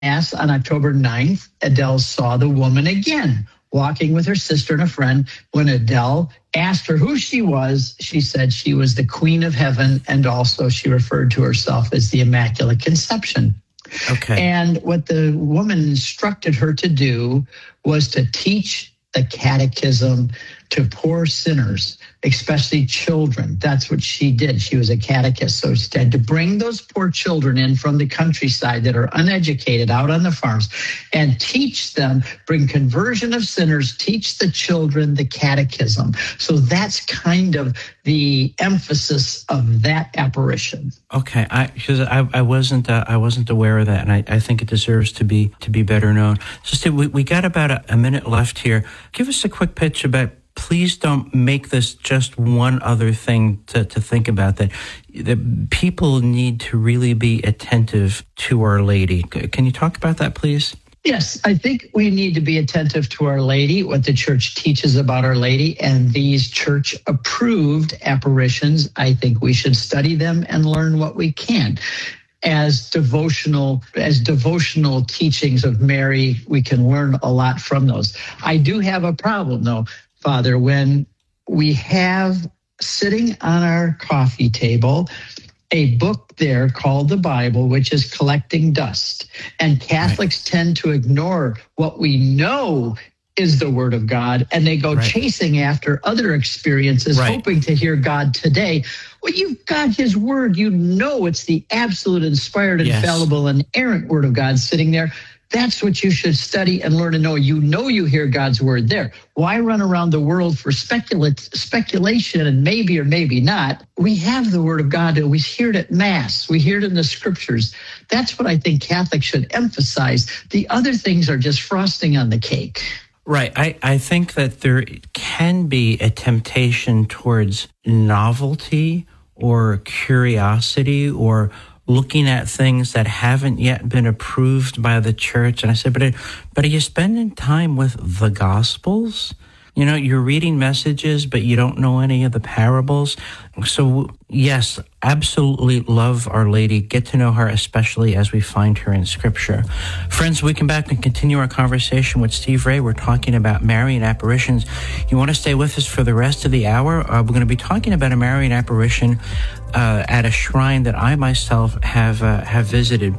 Mass on October 9th, Adele saw the woman again, walking with her sister and a friend. When Adele asked her who she was, she said she was the Queen of Heaven, and also she referred to herself as the Immaculate Conception. Okay. And what the woman instructed her to do was to teach the catechism to poor sinners, especially children. That's what she did. She was a catechist. So instead, to bring those poor children in from the countryside that are uneducated out on the farms and teach them, bring conversion of sinners, teach the children the catechism. So that's kind of the emphasis of that apparition. Okay, because I wasn't aware of that, and I think it deserves to be better known. So Steve, we got about a minute left here. Give us a quick pitch about. Please don't make this just one other thing to think about, that people need to really be attentive to Our Lady. Can you talk about that, please? Yes, I think we need to be attentive to Our Lady, what the church teaches about Our Lady, and these church-approved apparitions. I think we should study them and learn what we can. As devotional teachings of Mary, we can learn a lot from those. I do have a problem, though, Father, when we have sitting on our coffee table a book there called the Bible, which is collecting dust. And Catholics tend to ignore what we know is the Word of God, and they go chasing after other experiences, hoping to hear God today. Well, you've got His Word. You know it's the absolute, inspired, infallible, inerrant Word of God sitting there. That's what you should study and learn to know. You know you hear God's word there. Why run around the world for speculation and maybe or maybe not? We have the word of God, and we hear it at Mass. We hear it in the scriptures. That's what I think Catholics should emphasize. The other things are just frosting on the cake. Right. I think that there can be a temptation towards novelty or curiosity or looking at things that haven't yet been approved by the church. And I said, but are you spending time with the Gospels? You know, you're reading messages, but you don't know any of the parables. So, yes, absolutely love Our Lady. Get to know her, especially as we find her in Scripture. Friends, we come back and continue our conversation with Steve Ray. We're talking about Marian apparitions. You want to stay with us for the rest of the hour? We're going to be talking about a Marian apparition at a shrine that I myself have visited.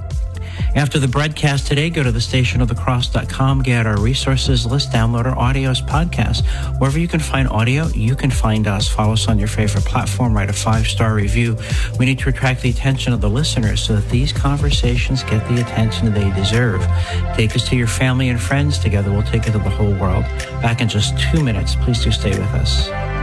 After the broadcast today, go to thestationofthecross.com, get our resources list, download our audio as podcast. Wherever you can find audio, you can find us. Follow us on your favorite platform, write a 5-star review. We need to attract the attention of the listeners so that these conversations get the attention they deserve. Take us to your family and friends. Together we'll take it to the whole world. Back in just 2 minutes. Please do stay with us.